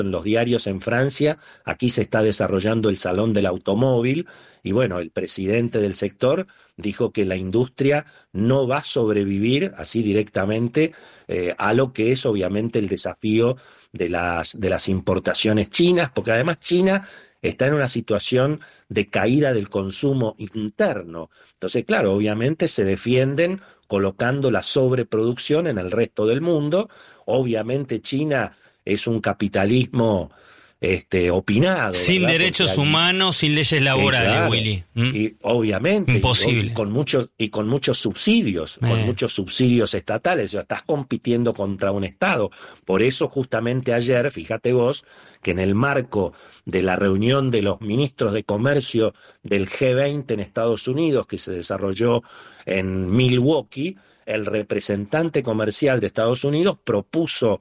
en los diarios en Francia, aquí se está desarrollando el Salón del Automóvil, y bueno, el presidente del sector dijo que la industria no va a sobrevivir así directamente a lo que es obviamente el desafío de las importaciones chinas, porque además China está en una situación de caída del consumo interno. Entonces, claro, obviamente se defienden colocando la sobreproducción en el resto del mundo. Obviamente China es un capitalismo opinado. Sin ¿verdad? derechos humanos, sin leyes laborales, claro, Willy. Y obviamente. Imposible. Y con muchos subsidios, con muchos subsidios estatales. O sea, estás compitiendo contra un Estado. Por eso, justamente ayer, fíjate vos, que en el marco de la reunión de los ministros de comercio del G20 en Estados Unidos, que se desarrolló en Milwaukee, el representante comercial de Estados Unidos propuso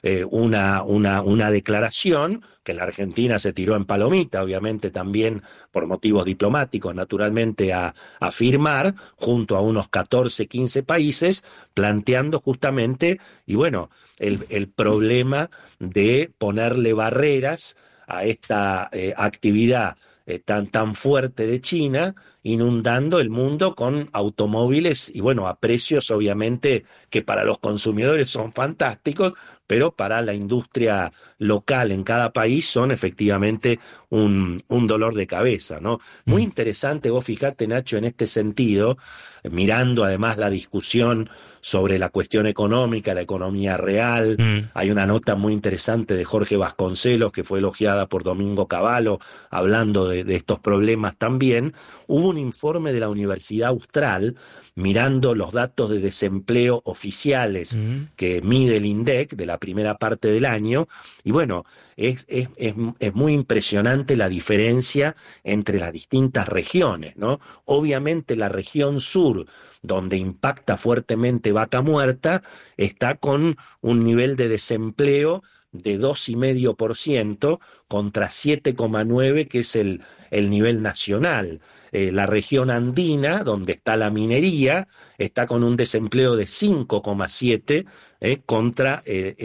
una declaración que la Argentina se tiró en palomita, obviamente también por motivos diplomáticos, naturalmente, a firmar, junto a unos 14, 15 países, planteando justamente, y bueno, el problema de ponerle barreras a esta actividad tan fuerte de China, inundando el mundo con automóviles y bueno, a precios obviamente que para los consumidores son fantásticos, pero para la industria local en cada país son efectivamente un dolor de cabeza, ¿no? Muy interesante, vos fijate, Nacho, en este sentido, mirando además la discusión sobre la cuestión económica, la economía real. Hay una nota muy interesante de Jorge Vasconcelos, que fue elogiada por Domingo Cavallo, hablando de estos problemas también. Hubo un informe de la Universidad Austral, mirando los datos de desempleo oficiales que mide el INDEC de la primera parte del año, y bueno, es muy impresionante la diferencia entre las distintas regiones, ¿no? Obviamente la región sur, donde impacta fuertemente Vaca Muerta, está con un nivel de desempleo de 2,5% contra 7,9%, que es el nivel nacional. La región andina, donde está la minería, está con un desempleo de 5,7% contra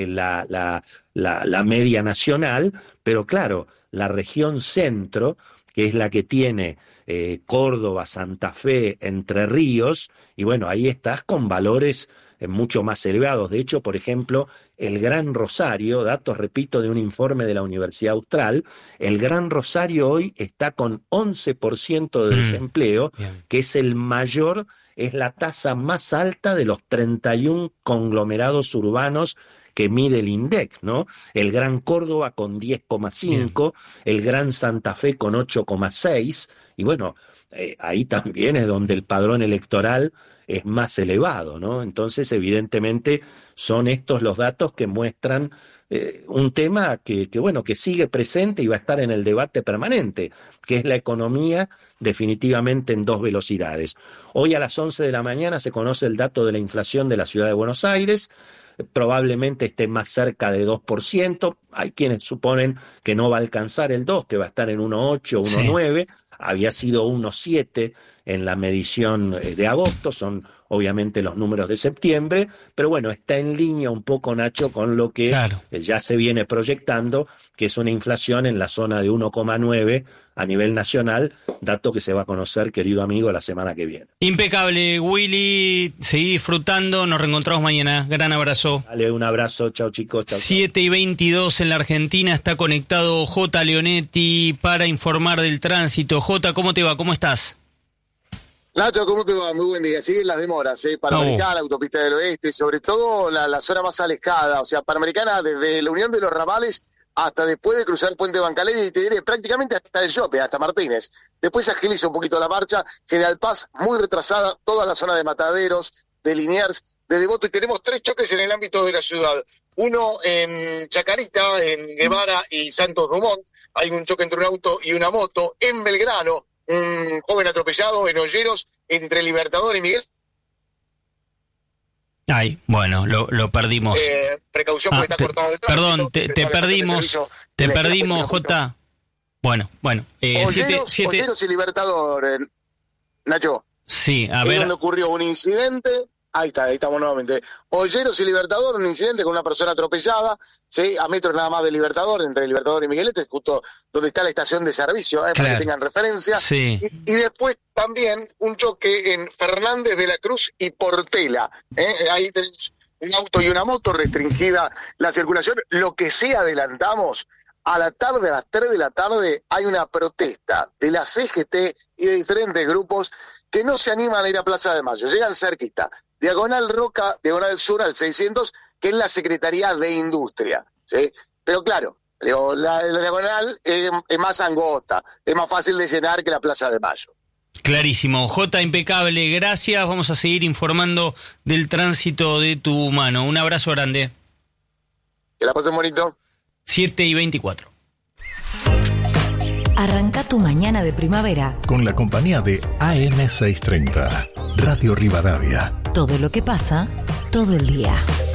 la media nacional, pero claro, la región centro, que es la que tiene Córdoba, Santa Fe, Entre Ríos, y bueno, ahí estás con valores mucho más elevados. De hecho, por ejemplo, el Gran Rosario, datos, repito, de un informe de la Universidad Austral, el Gran Rosario hoy está con 11% de desempleo, que es el mayor, es la tasa más alta de los 31 conglomerados urbanos que mide el INDEC, ¿no? El Gran Córdoba con 10,5, el Gran Santa Fe con 8,6, y bueno, ahí también es donde el padrón electoral es más elevado, ¿no? Entonces, evidentemente, son estos los datos que muestran un tema que sigue presente y va a estar en el debate permanente, que es la economía definitivamente en dos velocidades. Hoy a las 11 de la mañana se conoce el dato de la inflación de la ciudad de Buenos Aires, probablemente esté más cerca de 2%, hay quienes suponen que no va a alcanzar el 2%, que va a estar en 1,8, 1,9%, había sido 1,7 en la medición de agosto, son obviamente los números de septiembre, pero bueno, está en línea un poco, Nacho, con lo que ya se viene proyectando, que es una inflación en la zona de 1,9 a nivel nacional, dato que se va a conocer, querido amigo, la semana que viene. Impecable, Willy, seguí disfrutando, nos reencontramos mañana, gran abrazo. Dale, un abrazo, chao chicos. Chau, 7:22 en la Argentina, está conectado J. Leonetti para informar del tránsito. J, ¿cómo te va? ¿Cómo estás? Nacho, ¿cómo te va? Muy buen día. Siguen las demoras, Panamericana, Autopista del Oeste, sobre todo la zona más alejada, o sea, Panamericana desde la Unión de los Ramales hasta después de cruzar el Puente Bancalera y te diré prácticamente hasta el Shopping, hasta Martínez. Después se agiliza un poquito la marcha, General Paz muy retrasada, toda la zona de Mataderos, de Liniers, de Devoto, y tenemos 3 choques en el ámbito de la ciudad. Uno en Chacarita, en Guevara y Santos Dumont, hay un choque entre un auto y una moto. En Belgrano, un joven atropellado en Olleros, entre Libertador y Miguel. Ay, bueno, lo perdimos. Precaución porque está cortado el tránsito. Perdón, te perdimos, Jota. Bueno. Olleros y Libertador, Nacho. Sí, a es ver. donde ocurrió un incidente Ahí estamos nuevamente. Olleros y Libertador, un incidente con una persona atropellada, ¿sí? A metros nada más de Libertador, entre Libertador y Miguelete, justo donde está la estación de servicio, para que tengan referencia. Sí. Y después también un choque en Fernández de la Cruz y Portela. Ahí tenés un auto y una moto, restringida la circulación. Lo que sí adelantamos, a la tarde, a las 3 de la tarde, hay una protesta de la CGT y de diferentes grupos que no se animan a ir a Plaza de Mayo. Llegan cerquita. Diagonal Roca, Diagonal Sur al 600, que es la Secretaría de Industria, ¿sí? Pero claro, la Diagonal es más angosta, es más fácil de llenar que la Plaza de Mayo. Clarísimo. Jota, impecable. Gracias. Vamos a seguir informando del tránsito de Tucumán. Un abrazo grande. Que la pasen bonito. 7:24. Arranca tu mañana de primavera con la compañía de AM630, Radio Rivadavia. Todo lo que pasa, todo el día.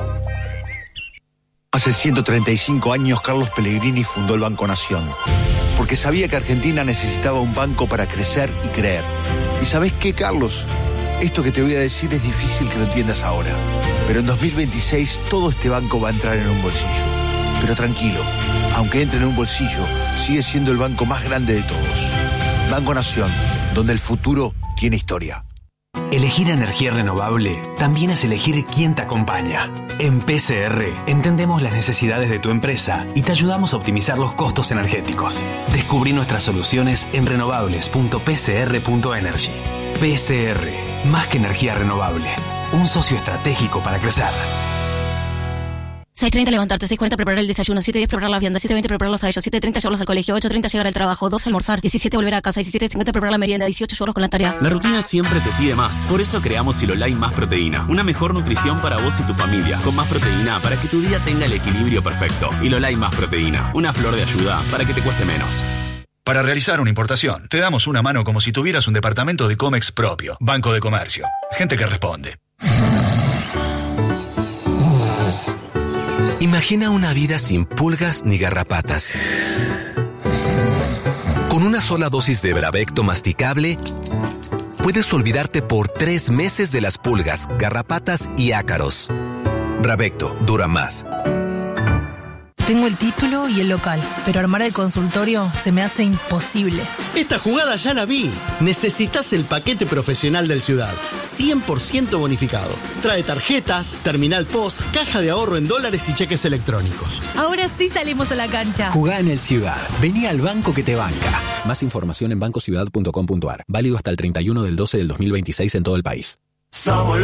Hace 135 años Carlos Pellegrini fundó el Banco Nación, porque sabía que Argentina necesitaba un banco para crecer y creer. ¿Y sabés qué, Carlos? Esto que te voy a decir es difícil que lo entiendas ahora, pero en 2026 todo este banco va a entrar en un bolsillo. Pero tranquilo, aunque entre en un bolsillo, sigue siendo el banco más grande de todos. Banco Nación, donde el futuro tiene historia. Elegir energía renovable también es elegir quién te acompaña. En PCR entendemos las necesidades de tu empresa y te ayudamos a optimizar los costos energéticos. Descubrí nuestras soluciones en renovables.pcr.energy. PCR, más que energía renovable, un socio estratégico para crecer. 6:30 levantarte, 6:40 preparar el desayuno, 7:10 preparar la vianda, 7:20 prepararlos a ellos, 7:30 llevarlos al colegio, 8:30 llegar al trabajo, 2 almorzar, 17 volver a casa, 17:50 preparar la merienda, 18 llevarlos con la tarea. La rutina siempre te pide más, por eso creamos Silolai Más Proteína, una mejor nutrición para vos y tu familia, con más proteína para que tu día tenga el equilibrio perfecto. Silolai Más Proteína, una flor de ayuda para que te cueste menos. Para realizar una importación, te damos una mano como si tuvieras un departamento de Comex propio, Banco de Comercio, gente que responde. Imagina una vida sin pulgas ni garrapatas. Con una sola dosis de Bravecto masticable, puedes olvidarte por 3 meses de las pulgas, garrapatas y ácaros. Bravecto dura más. Tengo el título y el local, pero armar el consultorio se me hace imposible. Esta jugada ya la vi. Necesitas el paquete profesional del Ciudad, 100% bonificado. Trae tarjetas, terminal post, caja de ahorro en dólares y cheques electrónicos. Ahora sí salimos a la cancha. Jugá en el Ciudad. Vení al banco que te banca. Más información en bancociudad.com.ar. Válido hasta el 31 del 12 del 2026 en todo el país. Somos